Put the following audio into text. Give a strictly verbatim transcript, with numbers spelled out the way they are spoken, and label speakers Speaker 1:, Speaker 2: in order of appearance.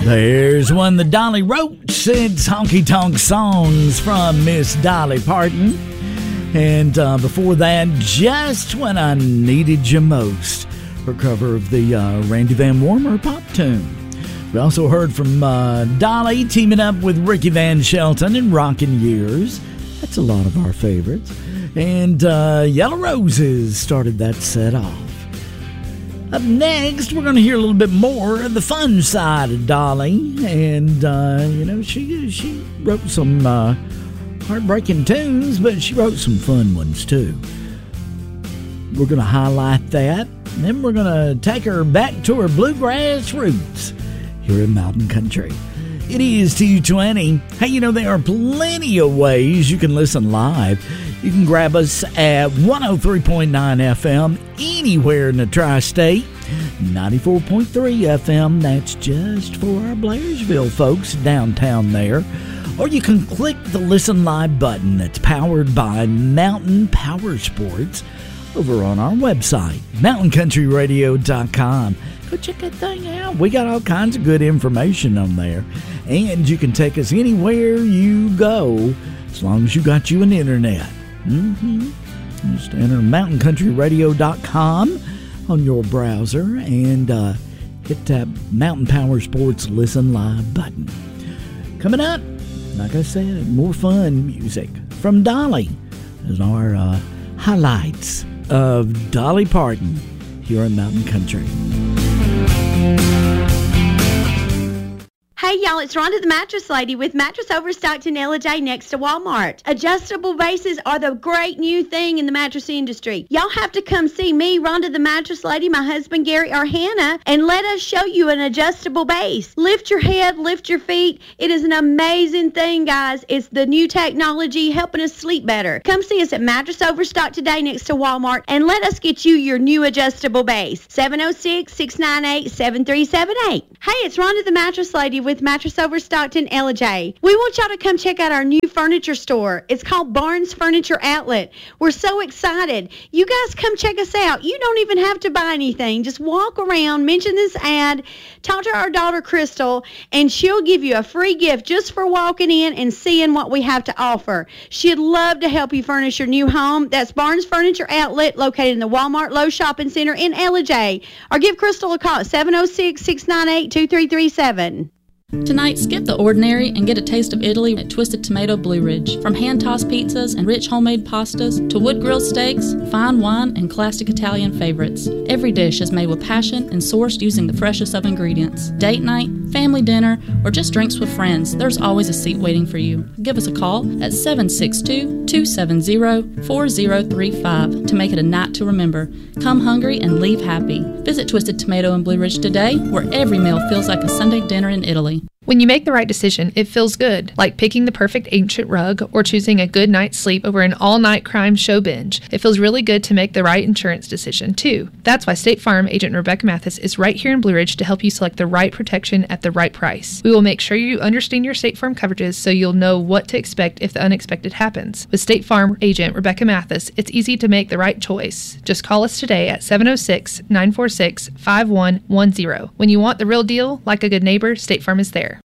Speaker 1: There's one that Dolly wrote. It's Honky Tonk Songs from Miss Dolly Parton. And uh, before that, Just When I Needed You Most, her cover of the uh, Randy Van Warmer pop tune. We also heard from uh, Dolly teaming up with Ricky Van Shelton in Rockin' Years. That's a lot of our favorites. And uh, Yellow Roses started that set off. Up next, we're going to hear a little bit more of the fun side of Dolly. And, uh, you know, she she wrote some uh, heartbreaking tunes, but she wrote some fun ones, too. We're going to highlight that. And then we're going to take her back to her bluegrass roots here in Mountain Country. It is two twenty. Hey, you know, there are plenty of ways you can listen live. You can grab us at one oh three point nine F M anywhere in the tri-state. ninety-four point three F M, that's just for our Blairsville folks downtown there. Or you can click the Listen Live button that's powered by Mountain Power Sports over on our website, mountain country radio dot com. Go check that thing out. We got all kinds of good information on there. And you can take us anywhere you go as long as you got you an internet. Mm-hmm. Just enter mountain country radio dot com on your browser and uh, hit that Mountain Power Sports Listen Live button. Coming up, like I said, more fun music from Dolly as our uh, highlights of Dolly Parton here in Mountain Country.
Speaker 2: Hey y'all, it's Rhonda the Mattress Lady with Mattress Overstocked in L J next to Walmart. Adjustable bases are the great new thing in the mattress industry. Y'all have to come see me, Rhonda the Mattress Lady, my husband Gary, or Hannah, and let us show you an adjustable base. Lift your head, lift your feet. It is an amazing thing, guys. It's the new technology helping us sleep better. Come see us at Mattress Overstocked today next to Walmart and let us get you your new adjustable base. seven oh six, six nine eight, seven three seven eight. Hey, it's Rhonda the Mattress Lady with Mattress Overstocked in L J. We want y'all to come check out our new furniture store. It's called Barnes Furniture Outlet. We're so excited. You guys come check us out. You don't even have to buy anything. Just walk around, mention this ad, talk to our daughter Crystal, and she'll give you a free gift just for walking in and seeing what we have to offer. She'd love to help you furnish your new home. That's Barnes Furniture Outlet located in the Walmart Lowe's Shopping Center in L J. Or give Crystal a call at seven oh six, six nine eight, two three three seven.
Speaker 3: Tonight, skip the ordinary and get a taste of Italy at Twisted Tomato Blue Ridge. From hand-tossed pizzas and rich homemade pastas to wood-grilled steaks, fine wine, and classic Italian favorites, every dish is made with passion and sourced using the freshest of ingredients. Date night, family dinner, or just drinks with friends, there's always a seat waiting for you. Give us a call at seven six two, two seven zero, four zero three five to make it a night to remember. Come hungry and leave happy. Visit Twisted Tomato in Blue Ridge today, where every meal feels like a Sunday dinner in Italy.
Speaker 4: When you make the right decision, it feels good, like picking the perfect ancient rug or choosing a good night's sleep over an all-night crime show binge. It feels really good to make the right insurance decision, too. That's why State Farm agent Rebecca Mathis is right here in Blue Ridge to help you select the right protection at the right price. We will make sure you understand your State Farm coverages so you'll know what to expect if the unexpected happens. With State Farm agent Rebecca Mathis, it's easy to make the right choice. Just call us today at seven oh six, nine four six, five one one zero. When you want the real deal, like a good neighbor, State Farm is there.